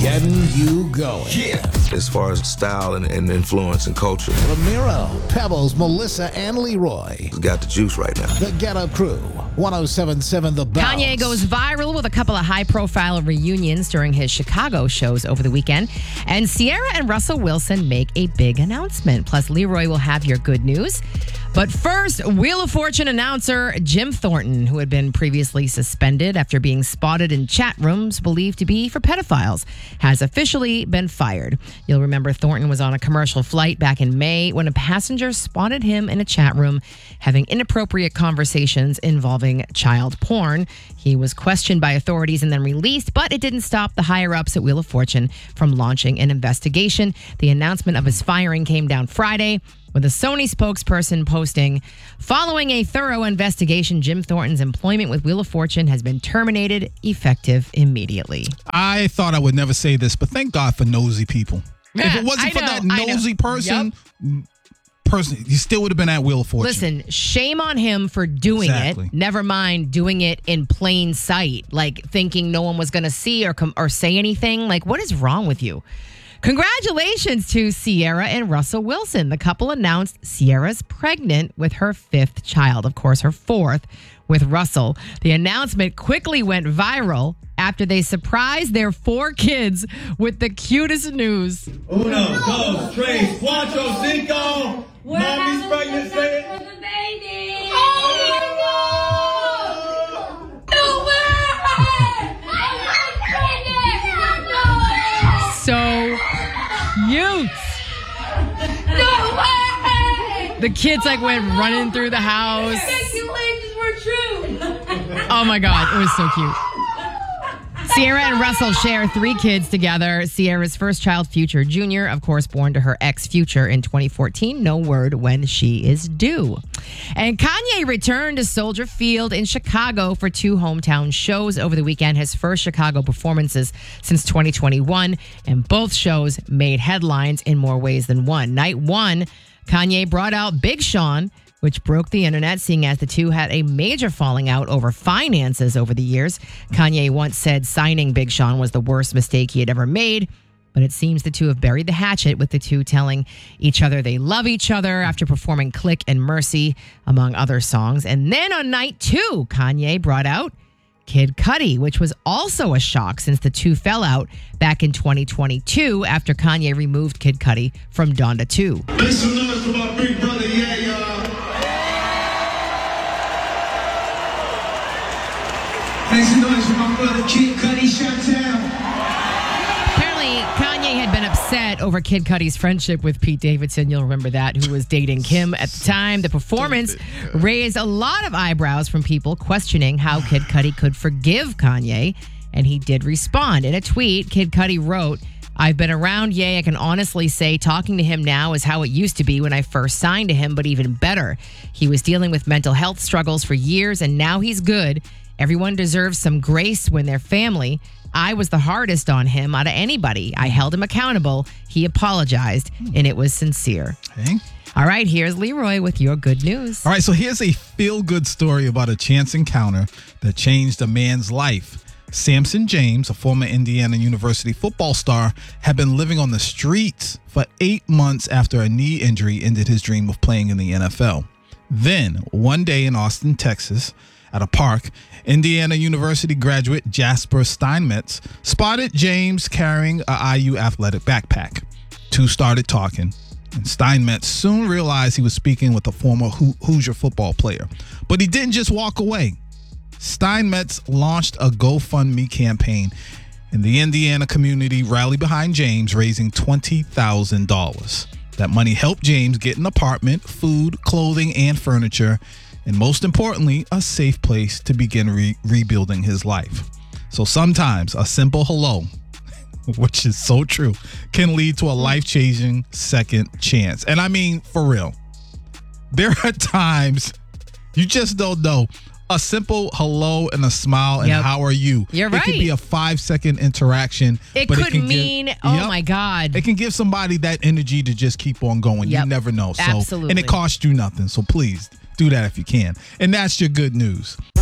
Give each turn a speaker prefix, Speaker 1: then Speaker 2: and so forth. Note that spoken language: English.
Speaker 1: getting you going.
Speaker 2: Yeah. As far as style and influence and culture.
Speaker 1: Ramiro, Pebbles, Melissa, and Leroy.
Speaker 2: It's got the juice right now.
Speaker 1: The Get Up Crew, 107.7 The Bounce.
Speaker 3: Kanye goes viral with a couple of high-profile reunions during his Chicago shows over the weekend. And Ciara and Russell Wilson make a big announcement. Plus, Leroy will have your good news. But first, Wheel of Fortune announcer Jim Thornton, who had been previously suspended after being spotted in chat rooms believed to be for pedophiles, has officially been fired. You'll remember Thornton was on a commercial flight back in May when a passenger spotted him in a chat room having inappropriate conversations involving child porn. He was questioned by authorities and then released, but it didn't stop the higher-ups at Wheel of Fortune from launching an investigation. The announcement of his firing came down Friday, with a Sony spokesperson posting, following a thorough investigation, Jim Thornton's employment with Wheel of Fortune has been terminated, effective immediately.
Speaker 4: I thought I would never say this, but thank God for nosy people. If it wasn't for that nosy person, he still would have been at Wheel of Fortune.
Speaker 3: Listen, shame on him for doing it. Never mind doing it in plain sight, like thinking no one was going to see or say anything. Like, what is wrong with you? Congratulations to Ciara and Russell Wilson. The couple announced Ciara's pregnant with her 5th child, of course, her 4th with Russell. The announcement quickly went viral after they surprised their 4 kids with the cutest news.
Speaker 5: Uno, dos, tres, cuatro, cinco. Mommy's pregnant, say it.
Speaker 6: With a baby.
Speaker 5: Oh
Speaker 6: my God! No way! I'm pregnant!
Speaker 3: So cute.
Speaker 6: No way!
Speaker 3: The kids went running through the house.
Speaker 6: Speculations were true.
Speaker 3: Oh my God, it was so cute. Ciara and Russell share 3 kids together. Ciara's first child, Future Jr., of course, born to her ex Future in 2014. No word when she is due. And Kanye returned to Soldier Field in Chicago for 2 hometown shows over the weekend, his first Chicago performances since 2021. And both shows made headlines in more ways than one. Night 1, Kanye brought out Big Sean, which broke the internet, seeing as the two had a major falling out over finances over the years. Kanye once said signing Big Sean was the worst mistake he had ever made, but it seems the two have buried the hatchet, with the two telling each other they love each other after performing Click and Mercy, among other songs. And then on night 2, Kanye brought out Kid Cudi, which was also a shock since the two fell out back in 2022 after Kanye removed Kid Cudi from Donda 2.
Speaker 5: Make some noise for my big brother, yeah, y'all. Make some noise for my brother, Kid Cudi, Chi-Town.
Speaker 3: Apparently, Kanye had been upset over Kid Cudi's friendship with Pete Davidson. You'll remember that, who was dating Kim at the time. The performance raised a lot of eyebrows from people questioning how Kid Cudi could forgive Kanye, and he did respond. In a tweet, Kid Cudi wrote, "I've been around Ye. I can honestly say talking to him now is how it used to be when I first signed to him, but even better. He was dealing with mental health struggles for years, and now he's good. Everyone deserves some grace when they're family. I was the hardest on him out of anybody. I held him accountable. He apologized, and it was sincere."
Speaker 4: Okay.
Speaker 3: All right, here's Leroy with your good news.
Speaker 4: All right, so here's a feel-good story about a chance encounter that changed a man's life. Samson James, a former Indiana University football star, had been living on the streets for 8 months after a knee injury ended his dream of playing in the NFL. Then, one day in Austin, Texas, at a park, Indiana University graduate Jasper Steinmetz spotted James carrying a IU athletic backpack. Two started talking, and Steinmetz soon realized he was speaking with a former Hoosier football player. But he didn't just walk away. Steinmetz launched a GoFundMe campaign, and the Indiana community rallied behind James, raising $20,000. That money helped James get an apartment, food, clothing, and furniture, and most importantly, a safe place to begin rebuilding his life. So sometimes a simple hello, which is so true, can lead to a life-changing second chance. And I mean, for real, there are times you just don't know. A simple hello and a smile and how are you?
Speaker 3: You're right.
Speaker 4: It could be a 5-second interaction.
Speaker 3: It
Speaker 4: but
Speaker 3: could mean, my God.
Speaker 4: It can give somebody that energy to just keep on going. You never know. So,
Speaker 3: absolutely.
Speaker 4: And it costs you nothing. So please do that if you can. And that's your good news.